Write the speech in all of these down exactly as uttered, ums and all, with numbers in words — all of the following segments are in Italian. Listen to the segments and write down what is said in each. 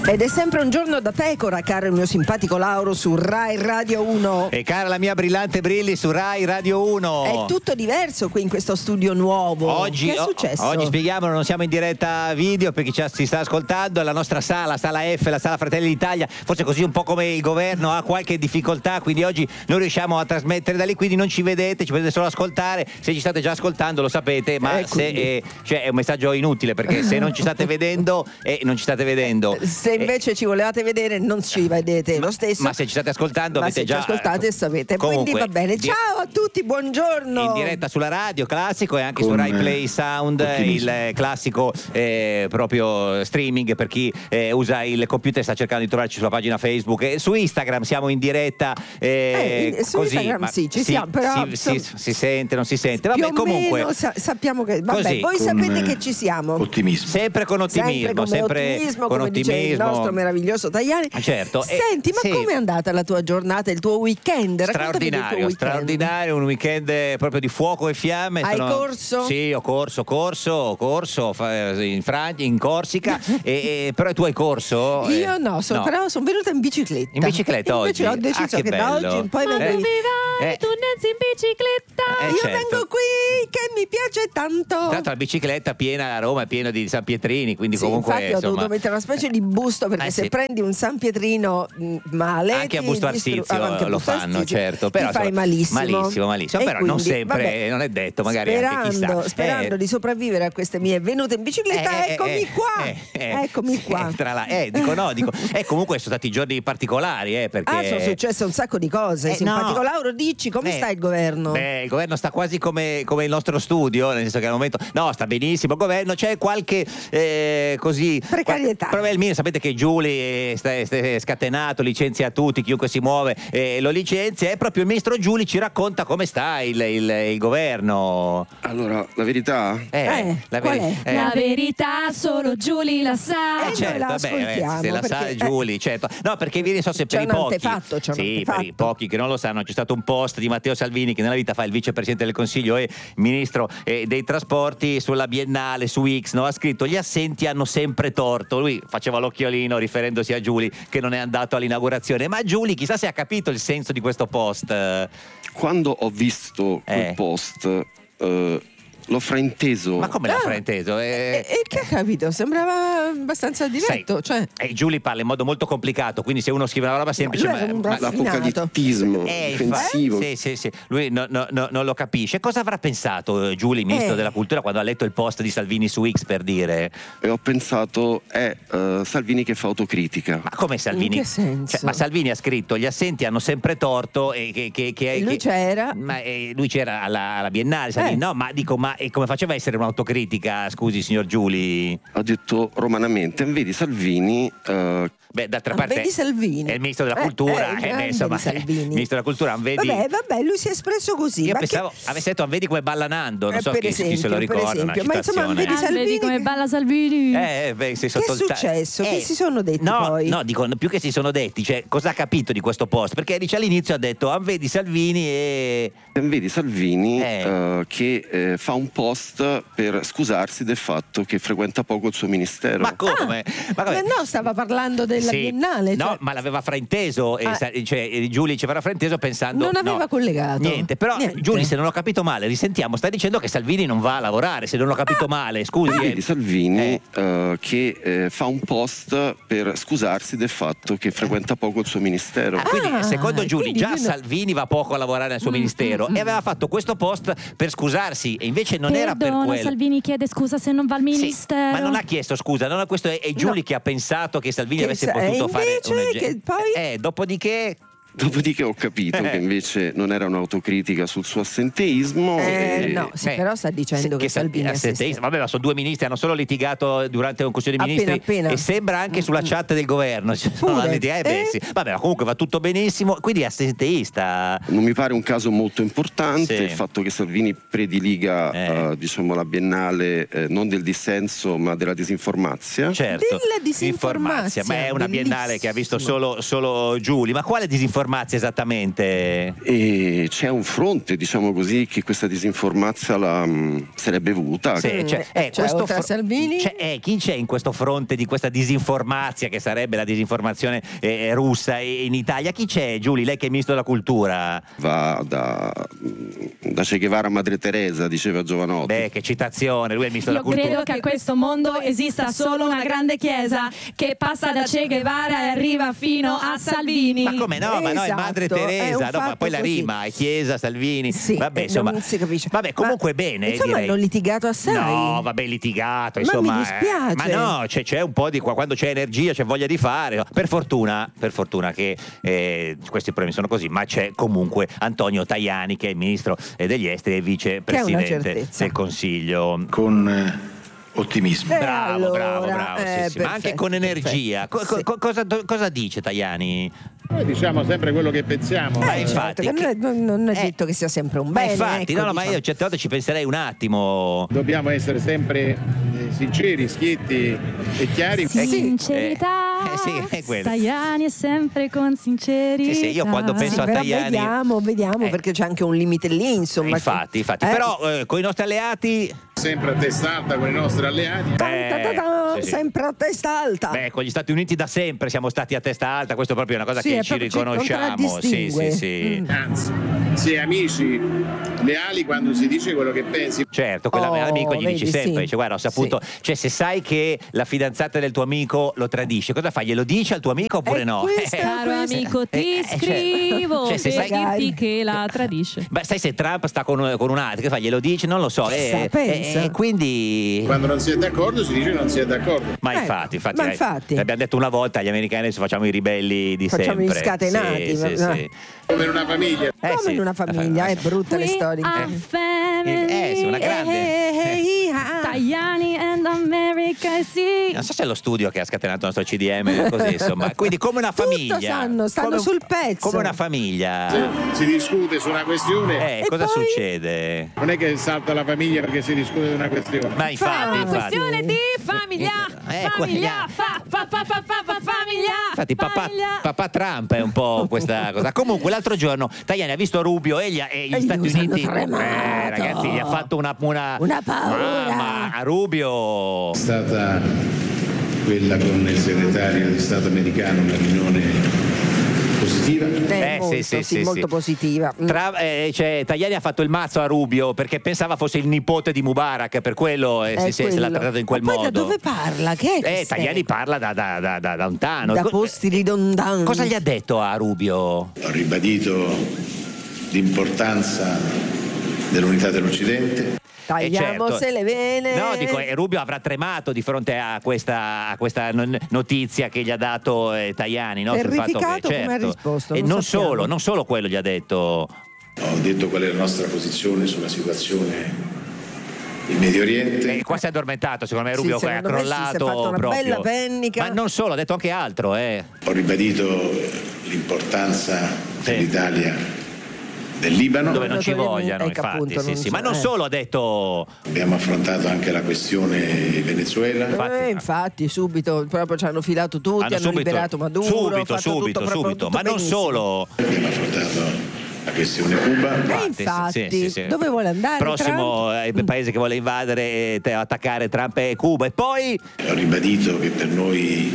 Ed è sempre un giorno da pecora, caro il mio simpatico Lauro, su Rai Radio uno. E cara la mia brillante Brilli su Rai Radio uno. È tutto diverso qui in questo studio nuovo. Oggi, che è successo? O- oggi spieghiamolo, non siamo in diretta video per chi ci, si sta ascoltando. La nostra sala, sala F, la sala Fratelli d'Italia, forse così un po' come il governo ha qualche difficoltà, quindi oggi non riusciamo a trasmettere da lì, quindi non ci vedete, ci potete solo ascoltare. Se ci state già ascoltando lo sapete, ma eh, se eh, cioè è un messaggio inutile, perché se non ci state vedendo e eh, non ci state vedendo. Se invece eh, ci volevate vedere non ci vedete lo stesso. Ma se ci state ascoltando ma avete se già ci ascoltate sapete. Comunque, quindi va bene. di... Ciao a tutti, buongiorno. In diretta sulla radio classico e anche Con su Rai Play Sound, ottimismo. Il classico eh, proprio streaming per chi eh, usa il computer e sta cercando di trovarci sulla pagina Facebook. E su Instagram siamo in diretta eh, eh, su così, Instagram ma sì, ci si, siamo, però si, insomma, si, si sente, non si sente. Vabbè, più o comunque meno sa- sappiamo che vabbè, così, voi con, sapete eh, che ci siamo. Ottimismo. Sempre con ottimismo, sempre, sempre ottimismo, con come ottimismo. dice il nostro meraviglioso Tajani. Certo. Senti, eh, ma sì. com'è andata la tua giornata, il tuo weekend? Raccontami del tuo Straordinario, weekend. straordinario, un weekend proprio di fuoco e fiamme. Hai Sono... corso? Sì, ho corso, corso, ho corso in Francia, in Corsica, e, e, però tu hai corso? Io eh, no, so, no. però sono venuta in bicicletta. In bicicletta Invece oggi? ho deciso Ah, che che da bello. oggi in poi Ma vengo dove in... Eh. tu Nancy in bicicletta? Eh, Io certo. vengo qui che mi piace tanto. Tra l'altro la bicicletta piena a Roma è piena di San Pietrini, quindi Sì, comunque infatti ho insomma... dovuto mettere una specie di busto perché Eh, se sì. prendi un San Pietrino mh, male anche a ti Busto distru- Arsizio ah, anche a lo Busto fanno, Arsizio, certo, però ti fai insomma, malissimo, malissimo, malissimo, E però non quindi, sempre, vabbè, non è detto, magari sperando, anche chissà. sperando Eh. di sopravvivere a queste mie venute in bicicletta, Eh, eh, eccomi eh, qua, eh, eh, eccomi sì, qua. tra la- eh, dico no, dico, eh, comunque sono stati giorni particolari, eh, perché Ah, sono successe un sacco di cose. Eh, Simpatico no. Lauro, dici come Eh, sta il governo? Beh, il governo sta quasi come, come il nostro studio, nel senso che al momento no, sta benissimo il governo, c'è qualche eh, così Precarietà. Qua, però è il mio, sapete che Giuli sta, sta, è scatenato, licenzia tutti, chiunque si muove eh, lo licenzia, e proprio il ministro Giuli ci racconta come sta il, il, il governo. Allora, la verità? Eh, Eh, la, qual veri- è? eh. La verità solo Giulia la sa. Eh, noi certo, la vabbè, eh, ascoltiamo, se la sa perché- Giuli, certo. No, perché viene, so se C'è per i un pochi. antefatto, c'è un sì, antefatto. per i pochi che non lo sanno, c'è stato un post di Matteo Salvini, che nella vita fa il vicepresidente del Consiglio e ministro eh, dei trasporti, sulla Biennale, su X, no? Ha scritto: gli assenti hanno sempre torto. Lui faceva l'occhiolino riferendosi a Giuli che non è andato all'inaugurazione, ma Giuli chissà se ha capito il senso di questo post. Quando ho visto quel Eh. post, eh, l'ho frainteso. Ma come l'ha Ah. frainteso? E, Eh, e che ha capito? Sembrava abbastanza diretto. sai, Cioè, eh, Giuli parla in modo molto complicato, quindi se uno scrive una roba semplice, lui era un ma- L'apocalittismo Eh, difensivo. infatti, sì, sì, sì. Lui no- no- no- non lo capisce. Cosa avrà pensato eh, Giuli, ministro Eh. della cultura, quando ha letto il post di Salvini su X, per dire? E ho pensato, è eh, Salvini che fa autocritica. Ma come Salvini? In che senso? Cioè, ma Salvini ha scritto: gli assenti hanno sempre torto, e che, che, che- E lui che- c'era? Ma eh, lui c'era alla, alla Biennale, Salvini. Eh. No, ma dico, ma e come faceva a essere un'autocritica, scusi, signor Giuli? Ha detto romanamente, vedi Salvini eh, Beh, d'altra Ah, parte vedi Salvini. è il ministro della Eh, cultura, eh, eh, ah, beh, insomma, vedi Salvini. il ministro della cultura, vedi. Vabbè, vabbè, lui si è espresso così. Io ma pensavo che... avesse detto: vedi come balla Nando, non Eh, so per chi, chi se lo esempio, per ricorda, una esempio. Ma insomma, citazione. vedi Ah, Salvini vedi come che- balla Salvini. Eh, beh, sei Che è sotto il ta- successo? Che Eh, si sono detti no, poi? No, dico, più che si sono detti, cioè, cosa ha capito di questo post? Perché dice all'inizio ha detto: ah, vedi Salvini e... vedi Salvini Eh. eh, che eh, fa un post per scusarsi del fatto che frequenta poco il suo ministero. Ma come? Ma come? Ma no, stava parlando della Sì. Biennale. No, cioè- ma l'aveva frainteso, e Ah. sa- cioè, e Giuli ci avrà frainteso pensando... Non aveva no, collegato. Niente, però Niente. Giuli, se non ho capito male, risentiamo, sta dicendo che Salvini non va a lavorare, se non ho capito male, scusi. eh. Vedi Salvini Eh. eh, che eh, fa un post per scusarsi del fatto che frequenta poco il suo ministero. Ah, quindi Ah, secondo Giuli quindi già lui no- Salvini va poco a lavorare nel suo Mm, ministero, mm, e aveva fatto questo post per scusarsi, e invece non era per Perdono, quello. Salvini chiede scusa se non va al Sì, ministero. ma non ha chiesto scusa, non, questo è, è Giuli No. che ha pensato che Salvini Che avesse sa- potuto e fare invece una che poi- Eh, dopodiché Dopodiché ho capito che invece non era un'autocritica sul suo assenteismo. Eh, e- no, sì, Eh, però sta dicendo se- che Salvini è assenteismo. Vabbè, ma sono due ministri, hanno solo litigato durante un consiglio di Appena, ministri, appena. e sembra anche sulla chat del governo. Cioè, Pure? sono andati- eh, beh, Eh? sì. Vabbè, ma comunque va tutto benissimo, quindi è assenteista. Non mi pare un caso molto importante Sì. il fatto che Salvini prediliga Eh. eh, diciamo, la Biennale eh, non del dissenso ma della disinformazia. Certo, Della disinformazia, ma è una bellissimo. biennale che ha visto solo, solo Giuli. Ma quale disinformazia? disinformazia esattamente? E c'è un fronte, diciamo così, che questa disinformazia la, mh, se l'è bevuta. Sì, cioè, eh, Cioè, questo oltre a Salvini? c'è, eh, chi c'è in questo fronte di questa disinformazia che sarebbe la disinformazione eh, russa in Italia? Chi c'è, Giulia, lei che è ministro della cultura? Va da, da Che Guevara a Madre Teresa, diceva Giovanotti. Beh, che citazione, lui è il ministro Io della cultura. credo che a questo mondo esista solo una grande chiesa che passa da Che Guevara e arriva fino a Salvini. Ma come no? Ma no, è Madre Esatto, è Teresa, un no, ma fatto poi la così. rima, è Chiesa, Salvini. Sì, vabbè, eh, insomma, non si capisce. Vabbè, comunque Ma, bene, insomma, direi. hanno litigato assai. No, vabbè, litigato, Ma insomma. mi dispiace. eh, ma no, c'è, c'è un po' di qua, quando c'è energia, c'è voglia di fare. No. Per fortuna, per fortuna che eh, questi problemi sono così, ma c'è comunque Antonio Tajani, che è il ministro eh, degli esteri e vicepresidente certezza. del Consiglio. Con eh, ottimismo. Eh, Bravo, allora, bravo, bravo, eh, sì, sì, ma anche perfetto, con energia. Co- perfetto. co- cosa, do- cosa dice Tajani? Noi diciamo sempre quello che pensiamo. Ma Eh, infatti, certo, che- non, non è eh, detto che sia sempre un Ma bene. infatti, ecco, no, no, ma diciamo. io certe volte ci penserei un attimo. Dobbiamo essere sempre eh, sinceri, schietti e chiari. Sì. Sincerità. Eh, eh, sì, è quello. Tajani è sempre con sincerità. Sì, sì, io quando penso Sì, a però Tajani- vediamo, vediamo Eh. perché c'è anche un limite lì, insomma. Infatti, infatti. Eh? Però eh, con i nostri alleati. Sempre a testa alta con i nostri alleati. Ta- eh, ta- ta- ta, sì, sì. sempre a testa alta. Beh, con gli Stati Uniti da sempre siamo stati a testa alta, questo è proprio una cosa Sì, che è ci proprio ci riconosciamo. Sì, contraddistingue. sì, sì. Mm. Anzi, si è amici leali quando si dice quello che pensi. Certo, quell'amico Oh, gli dici vedi, sempre, sì. dice guarda ho saputo, cioè se sai che la fidanzata del tuo amico lo tradisce, cosa fai? Glielo dici al tuo amico oppure Eh, no? questo- Eh, Caro Questo- amico, ti eh, eh, cioè- scrivo cioè, se per sai- dirti che la tradisce. Beh, sai se Trump sta con, con un altro, che fai? Glielo dici? Non lo so. Chissà, eh, pensa. eh, eh, quindi. Quando non si è d'accordo si dice non si è d'accordo. Ma Eh, infatti, infatti, ma eh, infatti. l'abbiamo detto una volta, agli americani adesso facciamo i ribelli di Facciamo sempre. gli scatenati, Sì, sì, ma- sì. Come in una famiglia. Eh, Come sì. in una famiglia, è brutta le We storie. are Eh. family. Eh, sì, una grande. Eh, ah. Tajani and America, sì. Non so se è lo studio che ha scatenato il nostro C D M, così insomma. Quindi come una Tutto famiglia. sanno, stanno Come- sul pezzo. Come una famiglia. Si discute su una questione. Eh, E cosa poi? succede? Non è che salta la famiglia perché si discute di una questione. Ma infatti, Fa- infatti. Questione di famiglia. Eh, famiglia. qua- Fa, fa, fa, fa, fa, fa, famiglia. Infatti papà, famiglia. papà Trump è un po' questa cosa. Comunque l'altro giorno Tajani ha visto Rubio e gli, e gli E gli Stati usi hanno Uniti tremato. eh, ragazzi gli ha fatto una una, Una paura. Mamma, a Rubio È stata quella con il segretario di Stato americano una riunione positiva. Eh, Eh, molto, sì, sì, sì, molto sì. positiva. Mm. Tra, eh, cioè, Tajani ha fatto il mazzo a Rubio perché pensava fosse il nipote di Mubarak, per quello eh, È si, si- se l'ha quello. trattato in quel Ma poi modo. da dove parla? Che è Eh, questa? Tajani parla da, da, da, da lontano. Da Co- posti ridondanti. Cosa gli ha detto a Rubio? Ho ribadito l'importanza dell'unità dell'Occidente. Tagliamo Eh, certo. se le vene. No, dico, eh, Rubio avrà tremato di fronte a questa, a questa non- notizia che gli ha dato eh, Tajani, no? Sul fatto che, Terrificato, come ha certo. risposto, E non non sappiamo. solo, non solo quello gli ha detto. Ho detto qual è la nostra posizione sulla situazione in Medio Oriente. Eh, qua si è addormentato, secondo me Sì, Rubio che ha secondo me sì, si è crollato fatto una proprio. bella pennica. Ma non solo, ha detto anche altro, eh. Ho ribadito l'importanza dell'Italia del Libano. Dove non ci Ecco, vogliano, ecco, infatti, appunto, sì, non sì. so, Ma non eh. solo ha detto. Abbiamo affrontato anche la questione Venezuela. Infatti- Eh, infatti, subito proprio ci hanno filato tutti, hanno, hanno subito, liberato Maduro, subito, fatto subito, tutto, proprio subito. tutto Ma non benissimo. solo. Abbiamo affrontato la questione Cuba. Eh, Infatti, infatti, sì, sì, sì. dove vuole andare? Prossimo Trump? eh, paese che vuole invadere e te- attaccare Trump e Cuba. E poi. Ho ribadito che per noi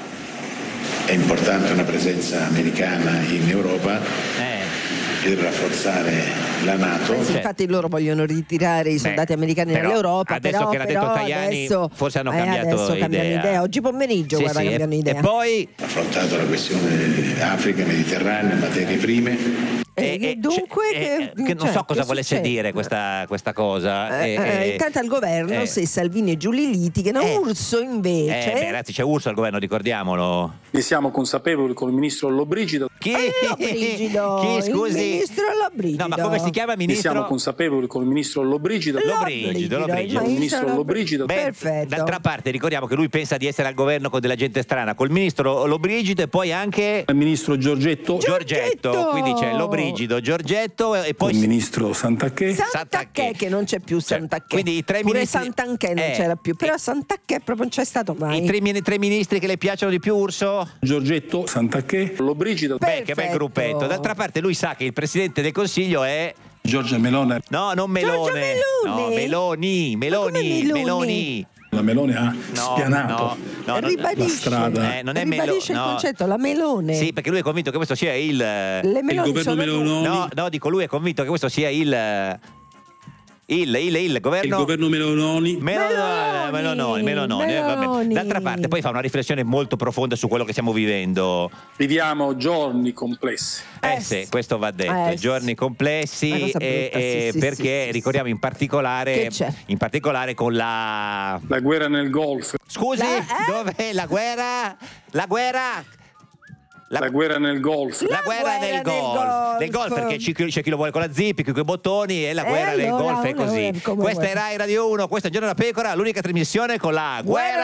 è importante una presenza americana in Europa Eh. per rafforzare la NATO. Sì, infatti loro vogliono ritirare i soldati Beh, americani però, dall'Europa, adesso però, che l'ha però detto Tajani, adesso, forse hanno eh, cambiato adesso cambiano idea. idea. Oggi pomeriggio, Sì, guarda, sì, cambiano e, idea. e poi. Ha affrontato la questione Africa, Mediterraneo, materie prime. Eh, eh, dunque, cioè, che, eh, che non cioè, so cosa che volesse succede? dire questa, questa cosa. Eh, Eh, eh, eh, intanto al governo eh. se Salvini e Giuli litigano, Eh. Urso invece Eh, beh, ragazzi, c'è Urso al governo, ricordiamolo. Ne siamo consapevoli con il ministro Lollobrigida. Chi? Eh, Lollobrigida, Chi, il scusi? ministro Lollobrigida. No, ma come si chiama Ne ministro? siamo consapevoli con il ministro Lollobrigida. Lollobrigida, Lollobrigida. Il ministro Lollobrigida. Beh, Perfetto. d'altra parte ricordiamo che lui pensa di essere al governo con della gente strana, col ministro Lollobrigida e poi anche Il ministro Giorgetto. Giorgetto, Giorgetto! quindi c'è Lollobrigida Lollobrigida, Giorgetto e poi il ministro Santanchè. Sant'Acché, che non c'è più Cioè, Sant'Acché. quindi i tre Pure ministri- Sant'Anché non Eh, c'era più, però eh, Sant'Acché proprio non c'è stato mai. i tre, i tre ministri che le piacciono di più, Urso? Giorgetto, Santanchè, Lollobrigida, Beh, che bel Perfetto. gruppetto. D'altra parte lui sa che il presidente del Consiglio è... Giorgia Meloni. No, non Melone. Giorgia Meloni? No, Meloni, Meloni, come Meloni? Meloni. La Meloni ha No, spianato no, no, no, Ribadisce, la strada. Eh, non è Melo- ribadisce il no. concetto, la melone. Sì, perché lui è convinto che questo sia il... Le meloni sono due. No, no, dico, lui è convinto che questo sia il... Il, il, il governo... Il governo Meloni. Melononi, Melononi, Melononi, eh, vabbè. Meloni. D'altra parte poi fa una riflessione molto profonda su quello che stiamo vivendo. viviamo giorni complessi. Eh, Eh sì, sì. questo va detto, Eh giorni sì. complessi Una cosa e- brutta, sì, e sì, perché sì, sì, ricordiamo in particolare, Che c'è? in particolare con la... La guerra nel Golfo. Scusi, La- eh? dov'è la guerra? La guerra... La, La guerra nel Golfo. la La guerra, guerra del nel golf, golf. del golf perché ci- c'è chi lo vuole con la zip, chi con i bottoni e la Eh, guerra del allora, golf è uno così. come Questa vuoi. è Rai Radio uno, questa è Giorno da Pecora, l'unica trasmissione con la guerra